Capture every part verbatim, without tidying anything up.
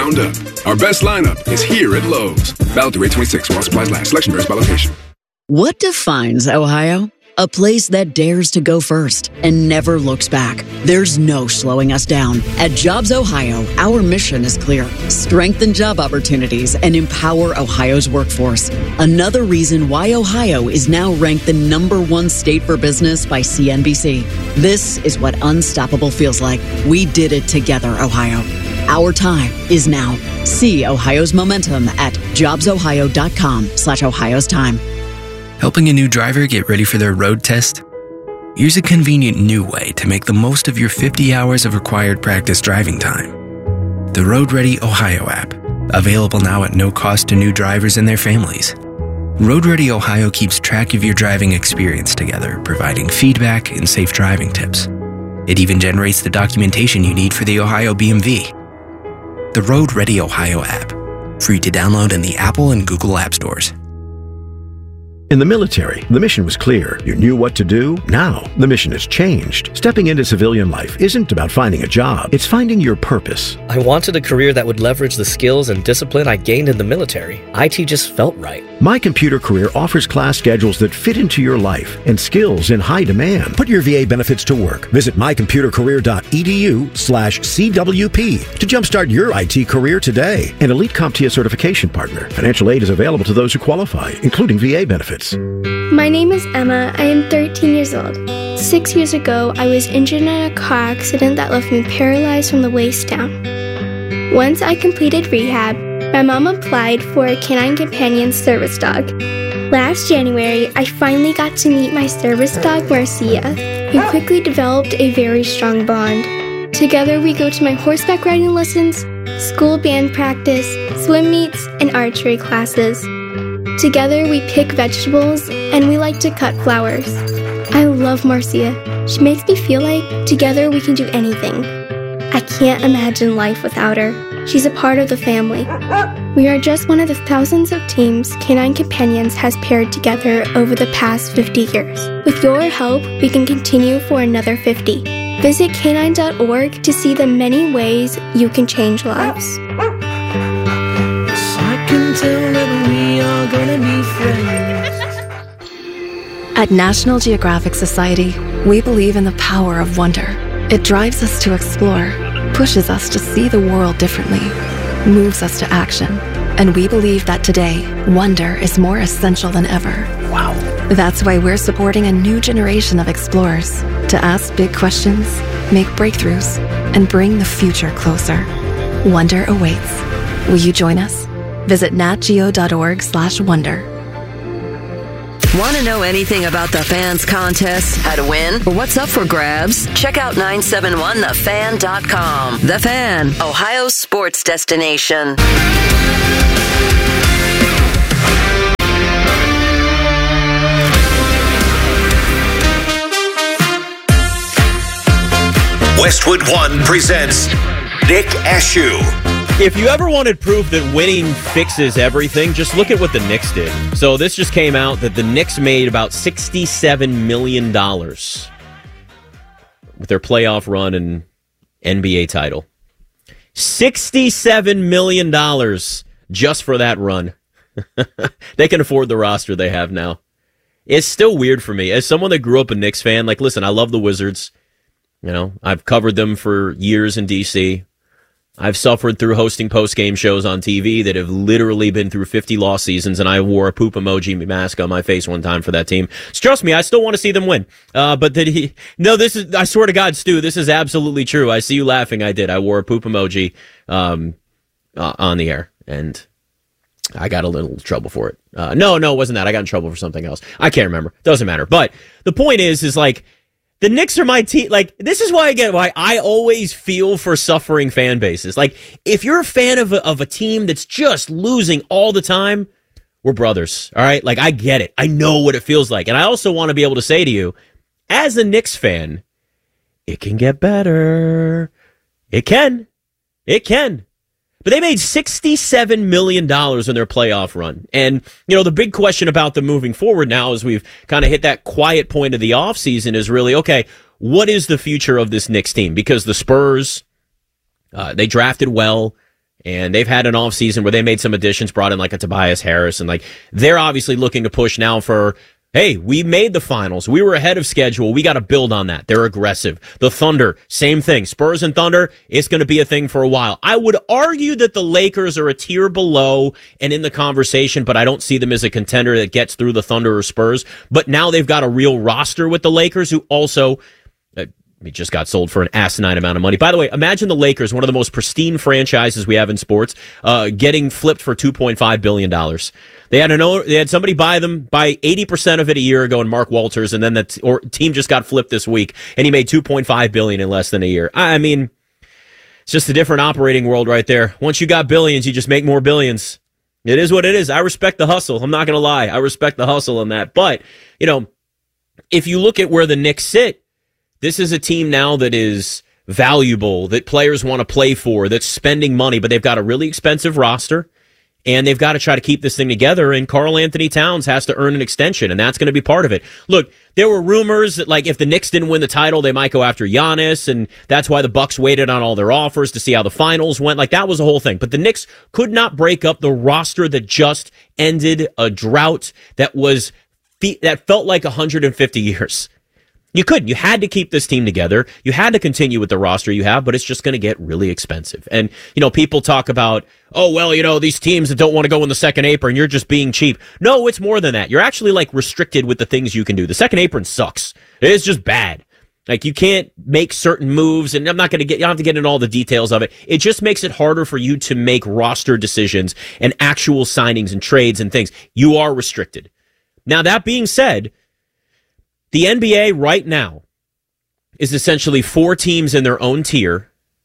Up. Our best lineup is here at Lowe's. Valid through eight twenty-six while supplies last. Selection varies by location. What defines Ohio? A place that dares to go first and never looks back. There's no slowing us down. At Jobs Ohio, our mission is clear. Strengthen job opportunities and empower Ohio's workforce. Another reason why Ohio is now ranked the number one state for business by C N B C. This is what unstoppable feels like. We did it together, Ohio. Our time is now. See Ohio's momentum at jobsohio.com slash Ohio's time. Helping a new driver get ready for their road test? Here's a convenient new way to make the most of your fifty hours of required practice driving time. The Road Ready Ohio app, available now at no cost to new drivers and their families. Road Ready Ohio keeps track of your driving experience together, providing feedback and safe driving tips. It even generates the documentation you need for the Ohio B M V. The Road Ready Ohio app, free to download in the Apple and Google App Stores. In the military, the mission was clear. You knew what to do. Now, the mission has changed. Stepping into civilian life isn't about finding a job. It's finding your purpose. I wanted a career that would leverage the skills and discipline I gained in the military. I T just felt right. My Computer Career offers class schedules that fit into your life and skills in high demand. Put your V A benefits to work. Visit mycomputercareer.edu slash CWP to jumpstart your I T career today. An Elite CompTIA certification partner. Financial aid is available to those who qualify, including V A benefits. My name is Emma. I am thirteen years old. Six years ago, I was injured in a car accident that left me paralyzed from the waist down. Once I completed rehab, my mom applied for a Canine Companion service dog. Last January, I finally got to meet my service dog, Marcia. We quickly developed a very strong bond. Together, we go to my horseback riding lessons, school band practice, swim meets, and archery classes. Together, we pick vegetables, and we like to cut flowers. I love Marcia. She makes me feel like together we can do anything. I can't imagine life without her. She's a part of the family. We are just one of the thousands of teams Canine Companions has paired together over the past fifty years. With your help, we can continue for another fifty. Visit canine dot org to see the many ways you can change lives. At National Geographic Society, we believe in the power of wonder. It drives us to explore, pushes us to see the world differently, moves us to action. And we believe that today, wonder is more essential than ever. Wow. That's why we're supporting a new generation of explorers to ask big questions, make breakthroughs, and bring the future closer. Wonder awaits. Will you join us? Visit natgeo.org slash wonder. Want to know anything about the Fan's contest, how to win, or what's up for grabs? Check out nine seven one the fan dot com. The Fan, Ohio's sports destination. Westwood One presents Nick Ashew. If you ever wanted proof that winning fixes everything, just look at what the Knicks did. So this just came out that the Knicks made about sixty-seven million dollars with their playoff run and N B A title. sixty-seven million dollars just for that run. They can afford the roster they have now. It's still weird for me. As someone that grew up a Knicks fan, like, listen, I love the Wizards. You know, I've covered them for years in D C. I've suffered through hosting post-game shows on T V that have literally been through fifty loss seasons, and I wore a poop emoji mask on my face one time for that team. So trust me, I still want to see them win. Uh, but did he? No, this is, I swear to God, Stu, this is absolutely true. I see you laughing. I did. I wore a poop emoji um, uh, on the air, and I got a little trouble for it. Uh, no, no, it wasn't that. I got in trouble for something else. I can't remember. Doesn't matter. But the point is, is like, the Knicks are my team. Like, this is why, again, why I always feel for suffering fan bases. Like, if you're a fan of a, of a team that's just losing all the time, we're brothers, all right? Like, I get it. I know what it feels like. And I also want to be able to say to you, as a Knicks fan, it can get better. It can. It can. But they made sixty-seven million dollars in their playoff run. And, you know, the big question about them moving forward now, as we've kind of hit that quiet point of the offseason, is really, okay, what is the future of this Knicks team? Because the Spurs, uh, they drafted well, And they've had an offseason where they made some additions, brought in like a Tobias Harris, and like they're obviously looking to push now for, hey, we made the finals. We were ahead of schedule. We got to build on that. They're aggressive. The Thunder, same thing. Spurs and Thunder, it's going to be a thing for a while. I would argue that the Lakers are a tier below and in the conversation, but I don't see them as a contender that gets through the Thunder or Spurs. But now they've got a real roster with the Lakers, who also uh, he just got sold for an asinine amount of money. By the way, imagine the Lakers, one of the most pristine franchises we have in sports, uh, getting flipped for two point five billion dollars. They had an owner, they had somebody buy them, buy eighty percent of it a year ago in Mark Walters, and then the t- or team just got flipped this week, and he made two point five billion dollars in less than a year. I mean, it's just a different operating world right there. Once you got billions, you just make more billions. It is what it is. I respect the hustle. I'm not going to lie. I respect the hustle on that. But, you know, if you look at where the Knicks sit, this is a team now that is valuable, that players want to play for, that's spending money, but they've got a really expensive roster. And they've got to try to keep this thing together, and Karl Anthony Towns has to earn an extension, and that's going to be part of it. Look, there were rumors that, like, if the Knicks didn't win the title, they might go after Giannis, and that's why the Bucks waited on all their offers to see how the finals went. Like, that was the whole thing. But the Knicks could not break up the roster that just ended a drought that was that felt like one hundred fifty years. You couldn't. You had to keep this team together. You had to continue with the roster you have, but it's just going to get really expensive. And, you know, people talk about, oh, well, you know, these teams that don't want to go in the second apron, you're just being cheap. No, it's more than that. You're actually, like, restricted with the things you can do. The second apron sucks. It is just bad. Like, you can't make certain moves, and I'm not going to get, you don't have to get into all the details of it. It just makes it harder for you to make roster decisions and actual signings and trades and things. You are restricted. Now, that being said, the N B A right now is essentially four teams in their own tier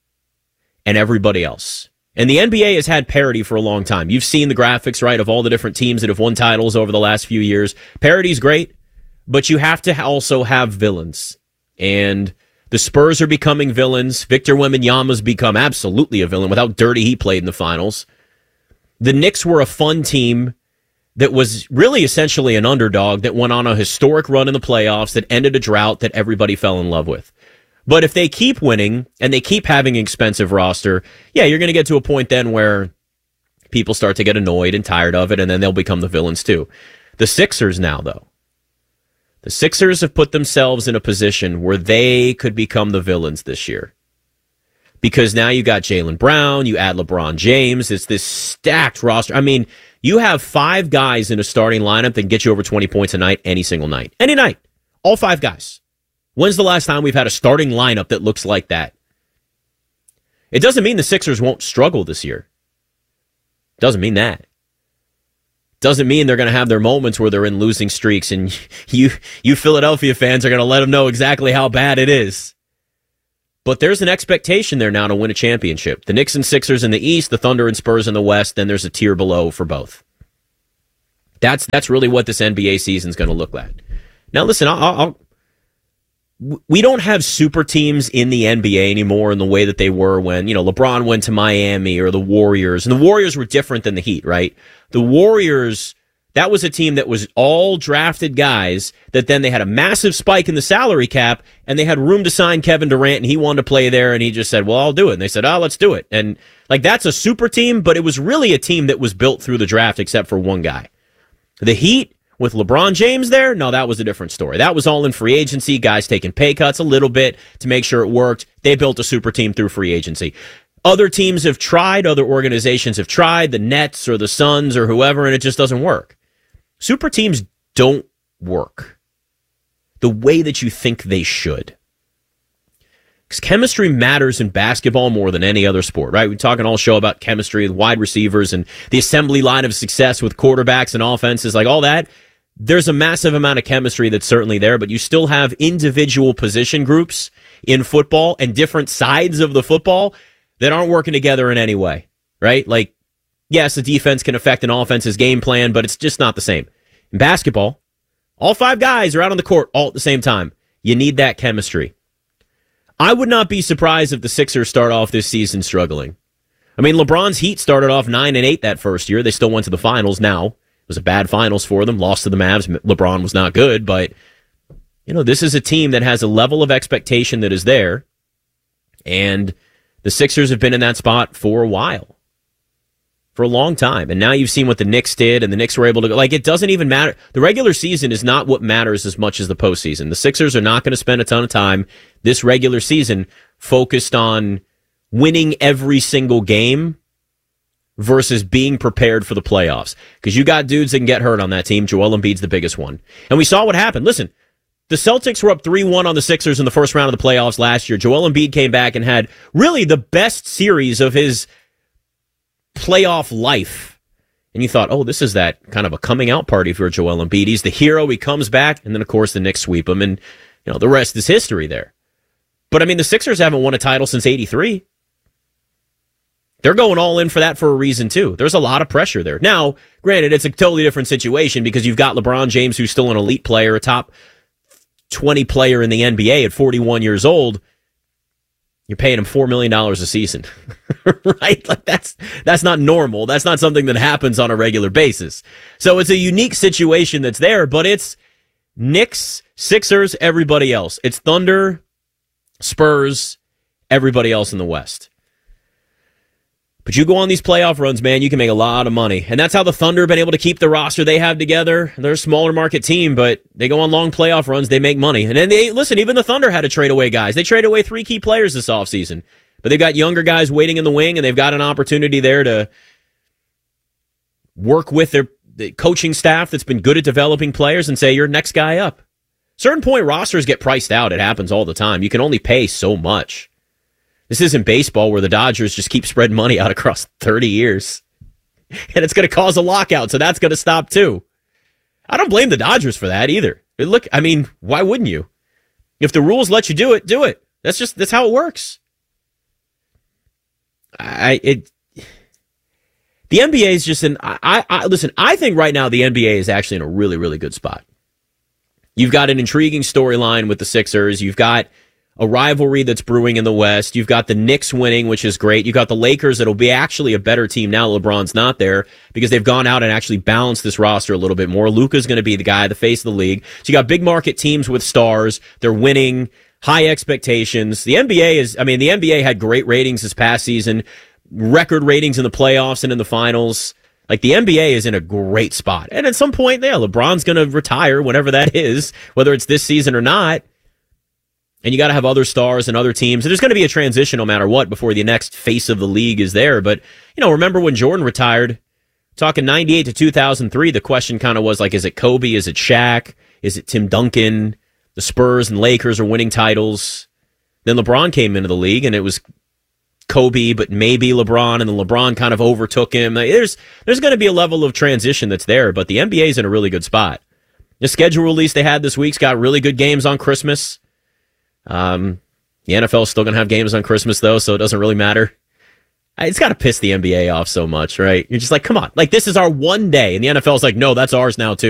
and everybody else. And the N B A has had parity for a long time. You've seen the graphics, right, of all the different teams that have won titles over the last few years. Parity's great, but you have to also have villains. And the Spurs are becoming villains. Victor Wembanyama's become absolutely a villain with how dirty he played in the finals. The Knicks were a fun team that was really essentially an underdog that went on a historic run in the playoffs that ended a drought that everybody fell in love with. But if they keep winning and they keep having an expensive roster, yeah, you're going to get to a point then where people start to get annoyed and tired of it, and then they'll become the villains too. The Sixers now, though. The Sixers have put themselves in a position where they could become the villains this year. Because now you got Jaylen Brown, you add LeBron James, it's this stacked roster. I mean, you have five guys in a starting lineup that can get you over twenty points a night any single night. Any night. All five guys. When's the last time we've had a starting lineup that looks like that? It doesn't mean the Sixers won't struggle this year. Doesn't mean that. Doesn't mean they're going to have their moments where they're in losing streaks, and you, you Philadelphia fans are going to let them know exactly how bad it is. But there's an expectation there now to win a championship. The Knicks and Sixers in the East, the Thunder and Spurs in the West, then there's a tier below for both. That's that's really what this N B A season is going to look like. Now, listen, I'll, I'll, we don't have super teams in the N B A anymore in the way that they were when, you know, LeBron went to Miami or the Warriors. And the Warriors were different than the Heat, right? The Warriors, that was a team that was all drafted guys that then they had a massive spike in the salary cap and they had room to sign Kevin Durant and he wanted to play there and he just said, well, I'll do it. And they said, oh, let's do it. And like, that's a super team, but it was really a team that was built through the draft except for one guy. The Heat with LeBron James there, no, that was a different story. That was all in free agency, guys taking pay cuts a little bit to make sure it worked. They built a super team through free agency. Other teams have tried, other organizations have tried, the Nets or the Suns or whoever, and it just doesn't work. Super teams don't work the way that you think they should. Because chemistry matters in basketball more than any other sport, right? We're talking all show about chemistry with wide receivers and the assembly line of success with quarterbacks and offenses, like all that. There's a massive amount of chemistry that's certainly there, but you still have individual position groups in football and different sides of the football that aren't working together in any way, right? Like, yes, the defense can affect an offense's game plan, but it's just not the same. In basketball, all five guys are out on the court all at the same time. You need that chemistry. I would not be surprised if the Sixers start off this season struggling. I mean, LeBron's Heat started off nine and eight that first year. They still went to the finals. Now, it was a bad finals for them. Lost to the Mavs. LeBron was not good, but you know, this is a team that has a level of expectation that is there, and the Sixers have been in that spot for a while. for a long time. And now you've seen what the Knicks did, and the Knicks were able to go. Like, it doesn't even matter. The regular season is not what matters as much as the postseason. The Sixers are not going to spend a ton of time this regular season focused on winning every single game versus being prepared for the playoffs. Because you got dudes that can get hurt on that team. Joel Embiid's the biggest one. And we saw what happened. Listen, the Celtics were up three one on the Sixers in the first round of the playoffs last year. Joel Embiid came back and had really the best series of his playoff life. And you thought, oh, this is that kind of a coming out party for Joel Embiid. He's the hero. He comes back. And then, of course, the Knicks sweep him. And, you know, the rest is history there. But, I mean, the Sixers haven't won a title since eighty-three. They're going all in for that for a reason, too. There's a lot of pressure there. Now, granted, it's a totally different situation because you've got LeBron James, who's still an elite player, a top twenty player in the N B A at forty-one years old. You're paying him four million dollars a season, right? Like that's, that's not normal. That's not something that happens on a regular basis. So it's a unique situation that's there, but it's Knicks, Sixers, everybody else. It's Thunder, Spurs, everybody else in the West. But you go on these playoff runs, man, you can make a lot of money. And that's how the Thunder have been able to keep the roster they have together. They're a smaller market team, but they go on long playoff runs, they make money. And then they, listen, even the Thunder had to trade away guys. They traded away three key players this offseason. But they've got younger guys waiting in the wing, and they've got an opportunity there to work with their the coaching staff that's been good at developing players and say, you're next guy up. Certain point, rosters get priced out. It happens all the time. You can only pay so much. This isn't baseball where the Dodgers just keep spreading money out across thirty years. And it's going to cause a lockout, so that's going to stop too. I don't blame the Dodgers for that either. Look, I mean, why wouldn't you? If the rules let you do it, do it. That's just, that's how it works. I, it, the N B A is just an, I, I, listen, I think right now the N B A is actually in a really, really good spot. You've got an intriguing storyline with the Sixers. You've got a rivalry that's brewing in the West. You've got the Knicks winning, which is great. You've got the Lakers that'll be actually a better team now LeBron's not there because they've gone out and actually balanced this roster a little bit more. Luka's going to be the guy, the face of the league. So you got big market teams with stars. They're winning, high expectations. The N B A is, I mean, the N B A had great ratings this past season, record ratings in the playoffs and in the finals. Like, the N B A is in a great spot. And at some point, yeah, LeBron's going to retire, whenever that is, whether it's this season or not. And you got to have other stars and other teams. And there's going to be a transition no matter what before the next face of the league is there. But, you know, remember when Jordan retired, talking ninety-eight to two thousand three, the question kind of was like, is it Kobe? Is it Shaq? Is it Tim Duncan? The Spurs and Lakers are winning titles. Then LeBron came into the league and it was Kobe, but maybe LeBron, and then LeBron kind of overtook him. There's, there's going to be a level of transition that's there, but the N B A is in a really good spot. The schedule release they had this week's got really good games on Christmas. Um, the N F L is still going to have games on Christmas, though, so it doesn't really matter. It's got to piss the N B A off so much, right? You're just like, come on. Like, this is our one day. And the N F L is like, no, that's ours now, too.